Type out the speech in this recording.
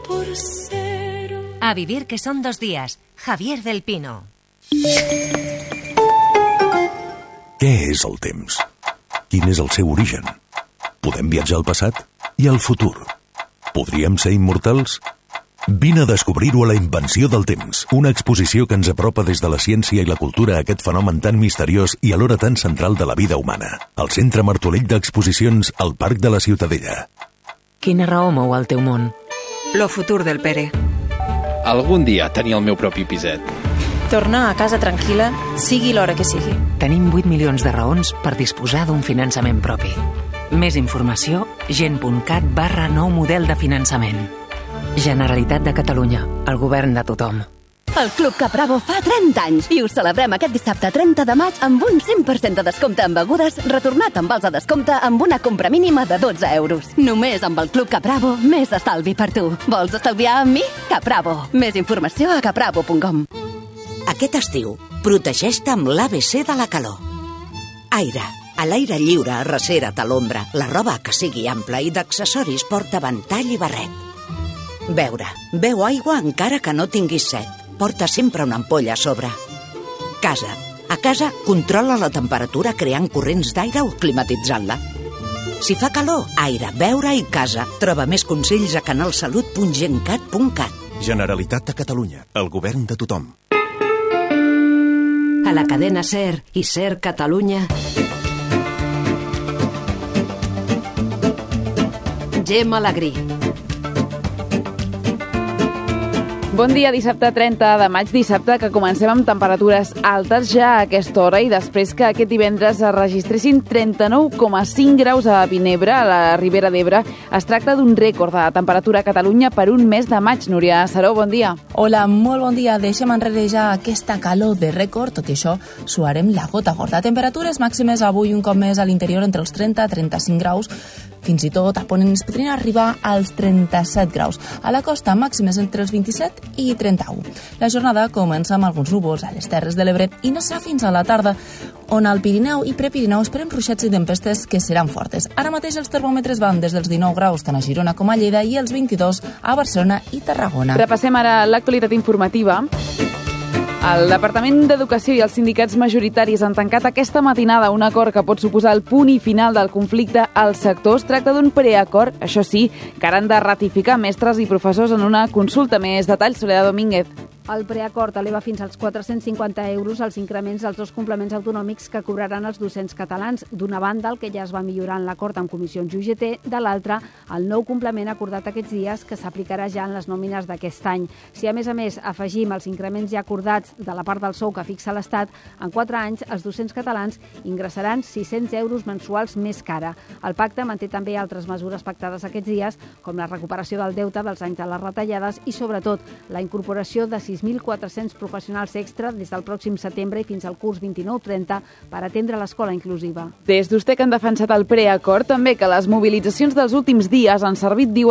A vivir que son 2 días. Javier del Pino. Què és el temps? Quin és el seu origen? Podem viatjar al passat i al futur? Podríem ser immortals? Vine a descobrir-ho a La invenció del temps, una exposició que ens apropa des de la ciència i la cultura a aquest fenomen tan misteriós i alhora tan central de la vida humana. Al Centre Martorell d'Exposicions, al Parc de la Ciutadella. Quina raó mou el teu món? Lo futur del Pere. Algun dia tenir el meu propi piset. Tornar a casa tranquil·la, sigui l'hora que sigui. Tenim 8 milions de raons per disposar d'un finançament propi. Més informació, gent.cat/nou model de finançament. Generalitat de Catalunya, el govern de tothom. El Club Capravo fa 30 anys i us celebrem aquest dissabte 30 de maig amb un 100% de descompte en begudes, retornat amb vals de descompte amb una compra mínima de 12 euros. Només amb el Club Capravo, més estalvi per tu. Vols estalviar amb mi? Capravo. Més informació a capravo.com. Aquest estiu, protegeix-te amb l'ABC de la calor. Aire. A l'aire lliure, arrecera't a l'ombra. La roba que sigui ampla i d'accessoris porta ventall i barret. Beure. Beu aigua encara que no tinguis set. Porta sempre una ampolla a sobre. Casa. A casa, controla la temperatura creant corrents d'aire o climatitzant-la. Si fa calor, aire, beure i casa. Troba més consells a canalsalut.gencat.cat. Generalitat de Catalunya, el govern de tothom. A la cadena SER i SER Catalunya. Gemma Alegrí. Bon dia, dissabte 30 de maig, dissabte que comencem amb temperatures altes ja a aquesta hora i després que aquest divendres es registressin 39,5 graus a Vinebre, a la Ribera d'Ebre. Es tracta d'un rècord de temperatura a Catalunya per un mes de maig. Núria Saró, bon dia. Hola, molt bon dia. Deixem enrere ja aquesta calor de rècord. Tot i això, suarem la gota gorda. Temperatures màximes avui un cop més a l'interior entre els 30 i 35 graus. Fins i tot a Ponent es podrien arribar als 37 graus. A la costa, màximes entre els 27 i 31. La jornada comença amb alguns núvols a les Terres de l'Ebre i no serà fins a la tarda, on al Pirineu i Prepirineu esperem ruixats i tempestes que seran fortes. Ara mateix els termòmetres van des dels 19 graus tant a Girona com a Lleida i els 22 a Barcelona i Tarragona. Repassem ara l'actualitat informativa. El Departament d'Educació i els sindicats majoritaris han tancat aquesta matinada un acord que pot suposar el punt i final del conflicte al sector. Es tracta d'un preacord, això sí, que han de ratificar mestres i professors en una consulta. Més detalls, Soledad Domínguez. El preacord eleva fins als 450 euros els increments dels 2 complements autonòmics que cobraran els docents catalans. D'una banda, el que ja es va millorar en l'acord amb comissions i UGT, de l'altra, el nou complement acordat aquests dies que s'aplicarà ja en les nòmines d'aquest any. Si a més afegim els increments ja acordats de la part del sou que fixa l'Estat, en 4 anys els docents catalans ingressaran 600 euros mensuals més cara. El pacte manté també altres mesures pactades aquests dies, com la recuperació del deute dels anys de les retallades i, sobretot, la incorporació de 6.400 professionals extra des del pròxim setembre i fins al curs 29-30 per atendre l'escola inclusiva. Des d'USTEC han defensat el preacord, també que les mobilitzacions dels últims dies han servit, diuen,